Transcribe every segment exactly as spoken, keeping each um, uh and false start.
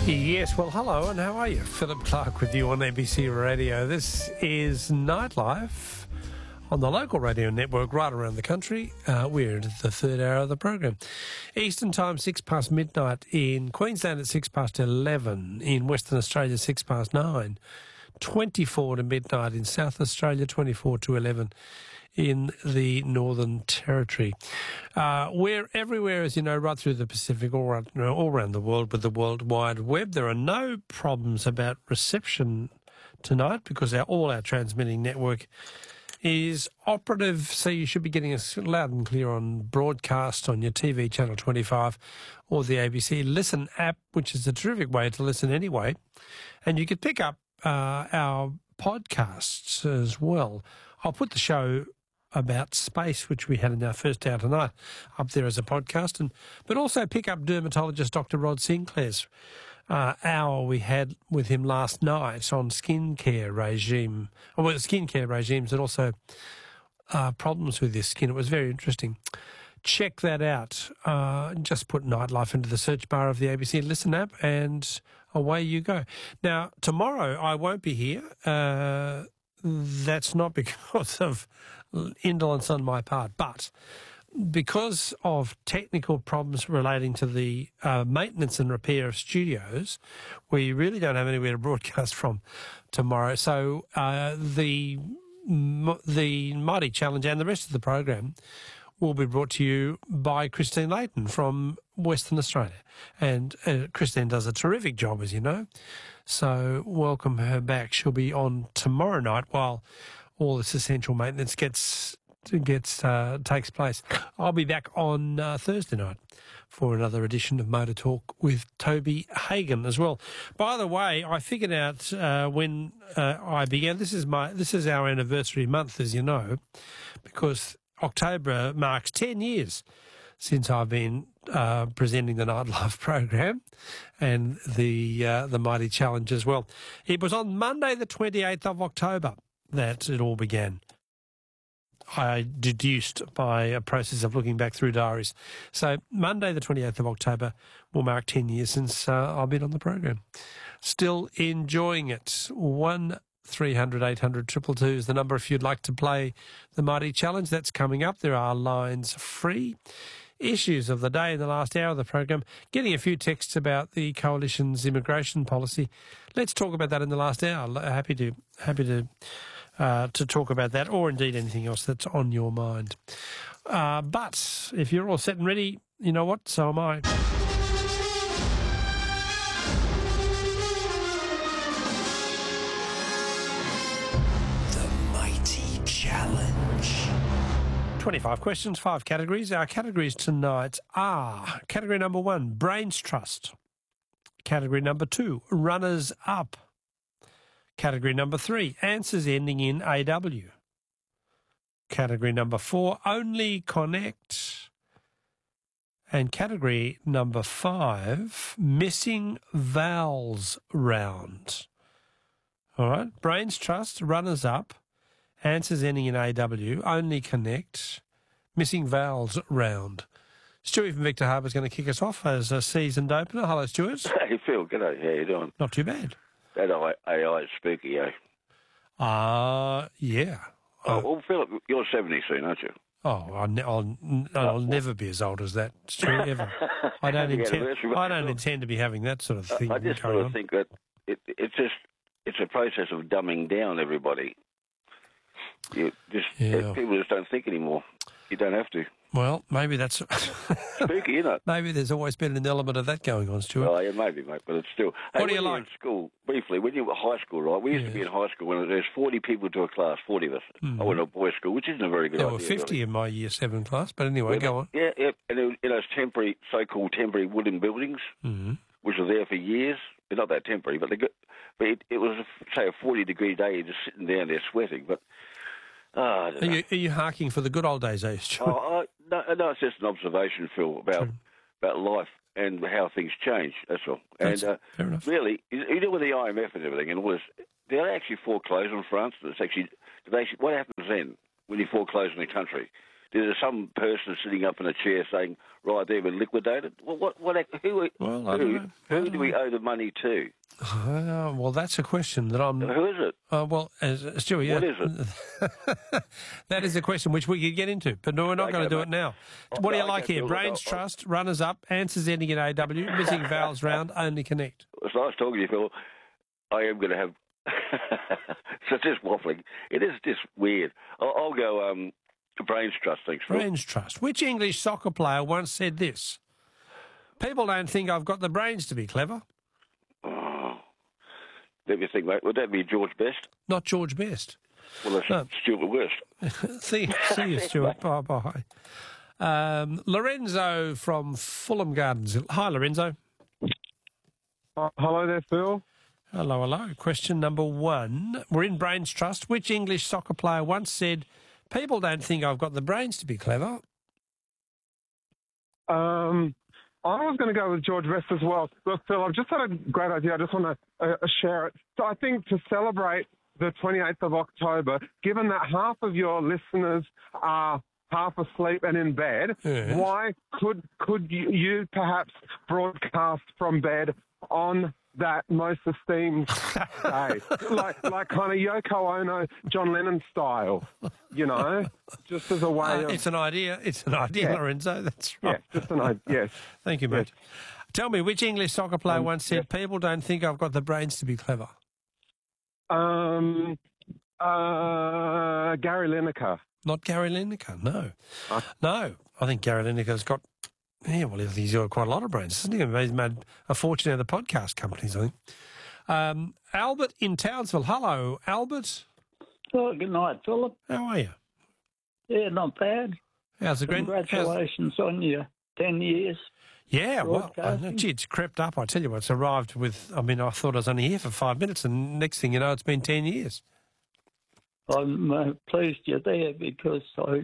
Yes, well, hello, and how are you? Philip Clark with you on A B C Radio. This is Nightlife on the local radio network right around the country. Uh, we're into the third hour of the program. Eastern time, six past midnight in Queensland at six past eleven, in Western Australia, six past nine, twenty-four to midnight in South Australia, twenty-four to eleven in the Northern Territory. Uh, we're everywhere, as you know, right through the Pacific, all around, you know, all around the world with the World Wide Web. There are no problems about reception tonight because our, all our transmitting network is operative, so you should be getting us loud and clear on broadcast on your T V channel twenty-five or the A B C Listen app, which is a terrific way to listen anyway. And you could pick up uh, our podcasts as well. I'll put the show about space, which we had in our first hour tonight, up there as a podcast, and but also pick up dermatologist Doctor Rod Sinclair's uh, hour we had with him last night on skincare regime, or well, skincare regimes, and also uh, problems with your skin. It was very interesting. Check that out. Uh, just put Nightlife into the search bar of the A B C Listen app, and away you go. Now, tomorrow I won't be here. Uh, That's not because of indolence on my part, but because of technical problems relating to the uh, maintenance and repair of studios, we really don't have anywhere to broadcast from tomorrow. So uh, the the Mighty Challenge and the rest of the program will be brought to you by Christine Layton from Western Australia. And uh, Christine does a terrific job, as you know. So welcome her back. She'll be on tomorrow night while all this essential maintenance gets gets uh, takes place. I'll be back on uh, Thursday night for another edition of Motor Talk with Toby Hagan as well. By the way, I figured out uh, when uh, I began. This is my this is our anniversary month, as you know, because October marks ten years since I've been uh, presenting the Nightlife program and the uh, the Mighty Challenge as well. It was on Monday the twenty-eighth of October that it all began. I deduced by a process of looking back through diaries. So Monday the twenty-eighth of October will mark ten years since uh, I've been on the program. Still enjoying it. One three hundred eight hundred two two two is the number if you'd like to play the Mighty Challenge. That's coming up. There are lines free. Issues of the day in the last hour of the program. Getting a few texts about the Coalition's immigration policy. Let's talk about that in the last hour. Happy to happy to uh, to talk about that, or indeed anything else that's on your mind. Uh, but if you're all set and ready, you know what? So am I. twenty-five questions, five categories. Our categories tonight are category number one, Brains Trust. Category number two, Runners Up. Category number three, answers ending in A W. Category number four, Only Connect. And category number five, Missing Vowels Round. All right, Brains Trust, Runners Up. Answers ending in A W, Only Connect, Missing Vowels Round. Stewie from Victor Harbour is going to kick us off as a seasoned opener. Hello, Stuart. Hey, Phil. G'day. How you doing? Not too bad. That A I is spooky, eh? Uh, yeah. Oh, Uh, well, Philip, you're seventy soon, aren't you? oh, I'll, ne- I'll, I'll never be as old as that, Stuart, ever. I don't, intend, I don't intend to be having that sort of thing I just going sort of on. think that it, it's just it's a process of dumbing down everybody. You just Yeah. People just don't think anymore. You don't have to. Well, maybe that's... Spooky, isn't it? Maybe there's always been an element of that going on, Stuart. Oh, yeah, maybe, mate, but it's still... Hey, What do when you were like? in school, briefly, when you were at high school, right? We used Yeah. to be in high school when there's forty people to a class, forty of us. Mm. I went to a boys' school, which isn't a very good There idea. were fifty really. in my year seven class, but anyway, Well, go on. Yeah, yeah, and it was in those temporary, so-called temporary wooden buildings, Mm-hmm. which were there for years. They're not that temporary, but they got, but it, it was, say, a forty-degree day, you're just sitting down there sweating, but... Oh, I don't Are know. you, are you harking for the good old days, eh, Stuart? Oh, I, no, no, it's just an observation, Phil, about True. about life and how things change. That's all. That's and uh, fair enough. really, you you know, with the I M F and everything, and all this, did they actually foreclose on France? It's actually, did they actually, what happens then when you foreclose on a country? There's some person sitting up in a chair saying, "Right there, we're liquidated." Well, what, what, who, Well, I who, don't know. I who, do we owe the money to? Uh, well, that's a question that I'm... Who is it? Uh, well, as, uh, Stuart, yeah. What is it? That is a question which we could get into, but no, we're not Okay, going to do mate. it now. Oh, What do you no, like okay, here? cool. Brains I'll- I'll- Trust, runners up, answers ending in A W, missing vowels round, only connect. It's nice talking to you, Phil. I am going to have... so it's just waffling. It is just weird. I'll, I'll go um, Brains Trust, thanks, Phil. Brains Trust. Which English soccer player once said this? People don't think I've got the brains to be clever. Oh. Let me think, mate. Would that be George Best? Not George Best. Well, that's No. Stuart West. see, see you, Stuart. Bye bye. Um, Lorenzo from Fulham Gardens. Hi, Lorenzo. Uh, hello there, Phil. Hello, hello. Question number one. We're in Brains Trust. Which English soccer player once said, people don't think I've got the brains to be clever? Um, I was going to go with George Best as well. Look, Phil, I've just had a great idea. I just want to uh, share it. So I think to celebrate the twenty-eighth of October, given that half of your listeners are half asleep and in bed, Yes. why could could you, you perhaps broadcast from bed on that most esteemed day, like like kind of Yoko Ono, John Lennon style, you know, just as a way Uh, of it's an idea. It's an idea, Yeah. Lorenzo. That's yeah, right. just an idea. Yes. Thank you, mate. Tell me, which English soccer player Um, once said, people don't think I've got the brains to be clever? Um, uh, Gary Lineker. Not Gary Lineker, no. Uh, No, I think Gary Lineker's got, yeah, well, he's got quite a lot of brains, hasn't he? He's made a fortune out of the podcast companies, I think. Um, Albert in Townsville. Hello, Albert. Oh, good night, Philip. How are you? Yeah, not bad. How's the grand? how's- Congratulations on your ten years. Yeah, well, uh, broadcasting. gee, it's crept up. I tell you what, it's arrived with, I mean, I thought I was only here for five minutes, and next thing you know, it's been ten years. I'm uh, pleased you're there because I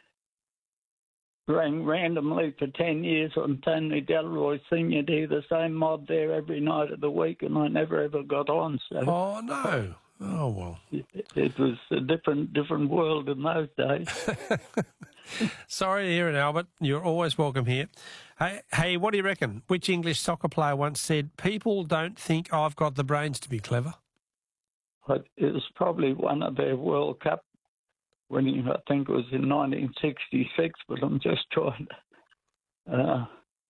rang randomly for ten years on Tony Delroy Senior to the same mob there every night of the week, and I never ever got on. So Oh, no. Oh, well. it, it was a different different world in those days. Sorry to hear it, Albert. You're always welcome here. Hey, hey, what do you reckon? Which English soccer player once said, people don't think I've got the brains to be clever? But it was probably one of their World Cup winning. I think it was in nineteen sixty-six, but I'm just trying to. Uh,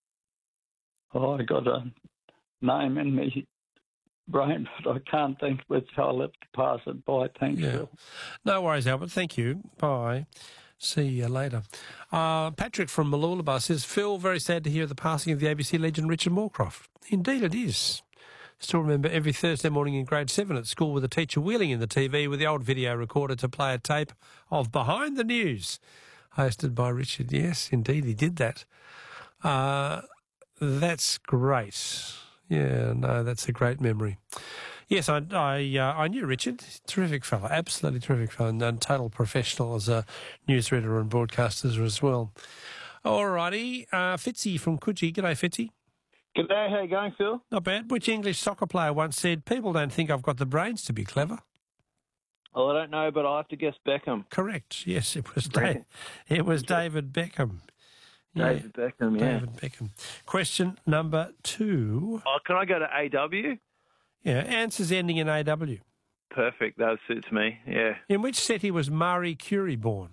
oh, I got a name in me brain, but I can't think of it, so I'll have to pass it by. Thanks, Yeah. Phil. No worries, Albert. Thank you. Bye. See you later. Uh, Patrick from Mooloolaba says, Phil, very sad to hear the passing of the A B C legend Richard Moorcroft. Indeed it is. Still remember every Thursday morning in grade seven at school with a teacher wheeling in the T V with the old video recorder to play a tape of Behind the News, hosted by Richard. Yes, indeed, he did that. Uh, that's great. Yeah, no, that's a great memory. Yes, I I, uh, I knew Richard. Terrific fellow, absolutely terrific fellow, and a total professional as a newsreader and broadcaster as well. All righty, uh, Fitzy from Coogee. G'day, Fitzy. G'day, how you going, Phil? Not bad. Which English soccer player once said, people don't think I've got the brains to be clever? Well, I don't know, but I have to guess Beckham. Correct. Yes, it was da- it was David Beckham. Yeah, David Beckham, yeah. David Beckham. Question number two. Oh, can I go to A W? Yeah, answers ending in A W. Perfect, that suits me, yeah. In which city was Marie Curie born?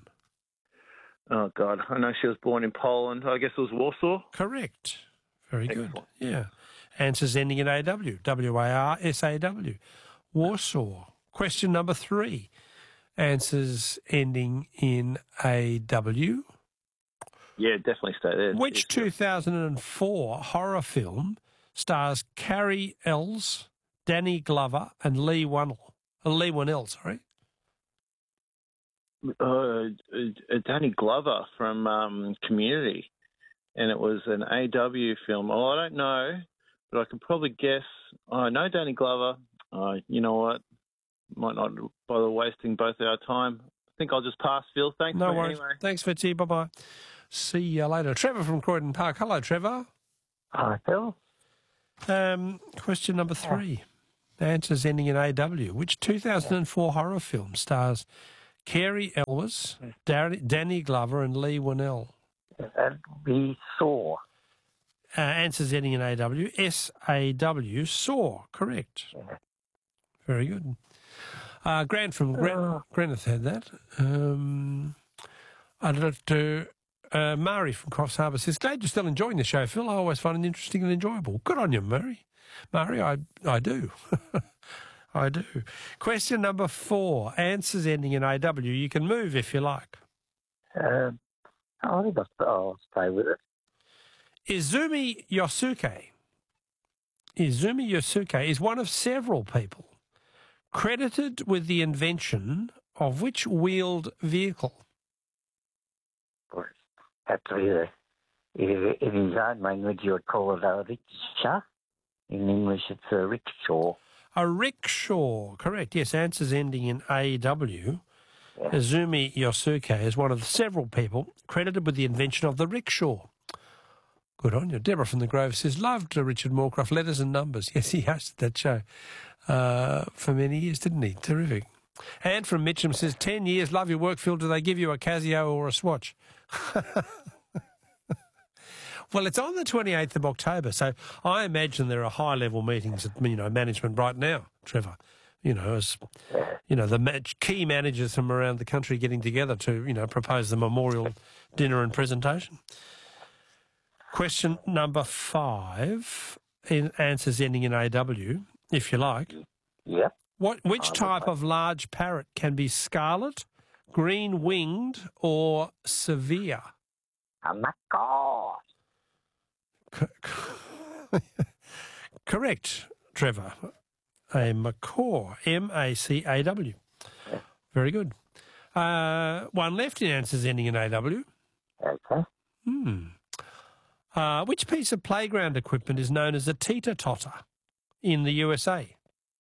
Oh, God, I know she was born in Poland. I guess it was Warsaw? Correct. Very good. Excellent. Yeah. Answers ending in A W. W A R S A W. Warsaw. Question number three. Answers ending in A W. Yeah, definitely stay there. Which two thousand four horror film stars Carrie Ells, Danny Glover, and Lee Whannell? Uh, Lee Whannell, sorry. Uh, uh, Danny Glover from um, Community, and it was an A W film. Oh, I don't know, but I could probably guess. Oh, I know Danny Glover. Uh, you know what? Might not bother wasting both our time. I think I'll just pass, Phil. Thanks. No mate, worries. Anyway. Thanks, Fitzy. Bye-bye. See you later. Trevor from Croydon Park. Hello, Trevor. Hi, Phil. Um, question number three. Answers ending in A W. Which two thousand four horror film stars Carey Elwes, Dar- Danny Glover, and Lee Whannell? That we saw. uh, answers ending in A W. S A W, saw, correct. Yeah. Very good. Uh, Grant from Gren- Greneth had that. Um, I'd like to... Uh, Murray from Cross Harbour says, glad you're still enjoying the show, Phil. I always find it interesting and enjoyable. Good on you, Murray. Murray, I, I do. I do. Question number four, answers ending in A W. You can move if you like. Um, I think I'll, I'll stay with it. Izumi Yosuke. Izumi Yosuke is one of several people credited with the invention of which wheeled vehicle? But actually, uh, in his own language, you would call it a rickshaw. In English, it's a rickshaw. A rickshaw, correct. Yes, answers ending in A W. Yeah. Izumi Yosuke is one of several people credited with the invention of the rickshaw. Good on you. Deborah from the Grove says, loved Richard Moorcroft, letters and numbers. Yes, he hosted that show uh, for many years, didn't he? Terrific. Anne from Mitcham says, ten years, love your work, Phil. Do they give you a Casio or a Swatch? Well, it's on the twenty-eighth of October, so I imagine there are high-level meetings at, you know, management right now, Trevor. You know, as you know, the ma- key managers from around the country getting together to, you know, propose the memorial dinner and presentation. Question number five, in answers ending in A W, if you like. Yep. What? Which I type would of large parrot can be scarlet, green-winged, or severe? A macaw. Correct, Trevor. A macaw, M A C A W. Very good. Uh, one left in answers ending in A W. Okay. Hmm. Uh, which piece of playground equipment is known as a teeter-totter in the U S A?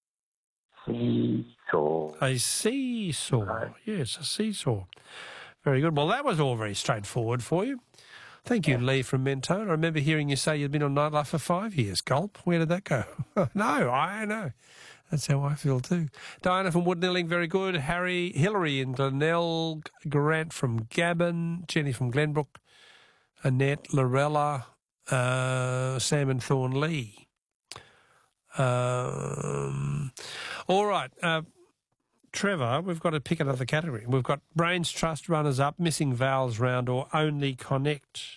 Seesaw. A seesaw. Right. Yes, a seesaw. Very good. Well, that was all very straightforward for you. Thank you, Lee from Mentone. I remember hearing you say you'd been on Nightlife for five years. Gulp. Where did that go? No, I know. That's how I feel too. Diana from Woodnilling, very good. Harry, Hillary in Glenelg, Grant from Gabon, Jenny from Glenbrook, Annette, Lorella, uh, Sam and Thorn Lee. Um, all right. Uh, Trevor, we've got to pick another category. We've got Brains Trust runners-up, missing vowels round, or only connect.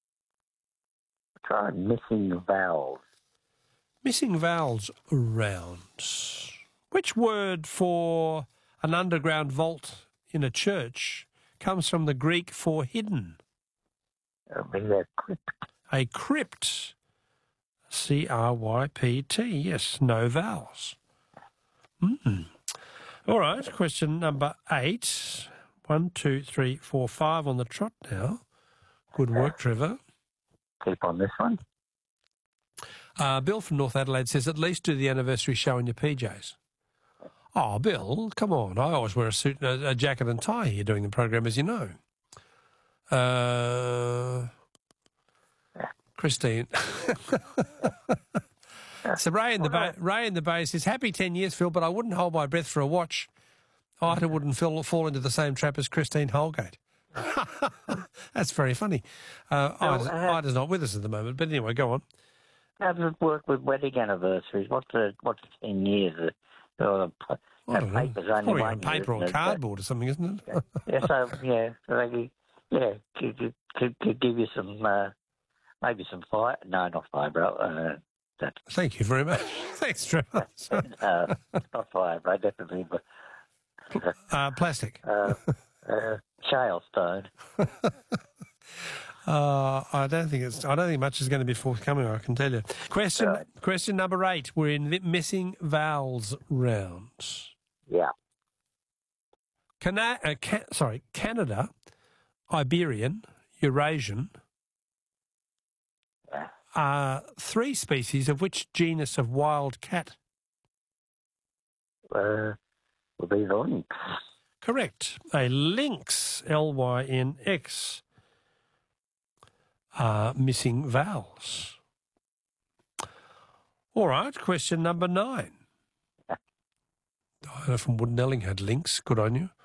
Try missing vowels. Missing vowels round. Which word for an underground vault in a church comes from the Greek for hidden? It'll be a crypt. A crypt. C R Y P T. Yes, no vowels. Hmm. All right, question number eight. One, two, three, four, five on the trot now. Good work, Trevor. Keep on this one. Uh, Bill from North Adelaide says, at least do the anniversary show in your P Js. Oh, Bill, come on. I always wear a suit, a, a jacket and tie here doing the program, as you know. Uh, Christine. So Ray in the ba- Ray in the Bay says, happy ten years, Phil, but I wouldn't hold my breath for a watch. Ida wouldn't fall, fall into the same trap as Christine Holgate. That's very funny. Uh, No, Ida's, uh, Ida's not with us at the moment, but anyway, go on. How does it work with wedding anniversaries? What's the what's the ten years? Uh, or the, I that don't know. paper's It's only probably one on year, paper or isn't it? cardboard or something, isn't it? Yeah, so yeah, so they, yeah, could, could, could, could give you some uh, maybe some fire. No, not fibre. Uh, that Thank you very much. Thanks, Trevor. uh, not fibre, definitely, but uh, plastic. uh, uh, shale stone. Uh, I don't think it's. I don't think much is going to be forthcoming. I can tell you. Question. Right. Question number eight. We're in the missing vowels round. Yeah. Cana- uh, ca- sorry, Canada, Iberian, Eurasian Yeah. are three species of which genus of wild cat? Uh, will be the lynx. Correct. A lynx, L Y N X. Uh, missing vowels. All right, question number nine. Diana from Woodnelling had links. Good on you.